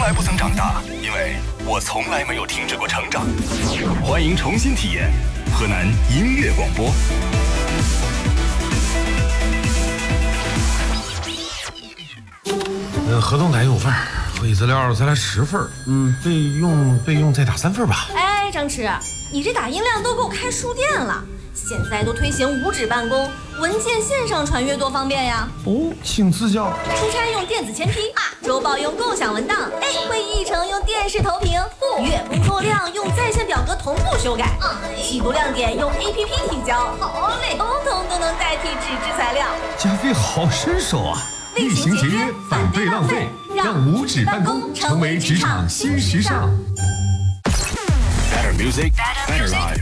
来不曾长大，因为我从来没有停止过成长。欢迎重新体验河南音乐广播。 合同改5份，会议资料再来10份，备用再打3份吧。 哎，张弛，你这打印量都够开书店了。现在都推行无纸办公，文件线上传阅多方便呀！ 哦，请赐教。 出差用电子签批啊，周报用共享文档，会议议程用电视投屏，月工作量用在线表格同步修改，季度亮点用 APP 提交，好嘞，通通都能代替纸质材料。 加费好身手啊！ 厉行节约，反对浪费，让无纸办公成为职场新时尚。 Better music, better life.